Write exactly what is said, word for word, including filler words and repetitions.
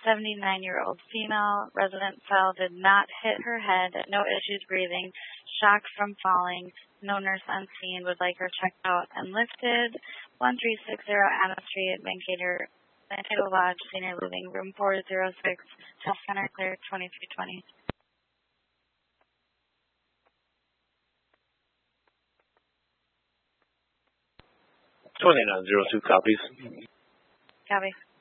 seventy-nine-year-old female. Resident fell, did not hit her head, no issues breathing, shock from falling, no nurse on scene, would like her checked out and lifted. one three six zero Anna Street, Mankato, Mankato Lodge, Senior Living, room four oh six, test center clear, twenty-three twenty. twenty-nine oh two copies. Copy.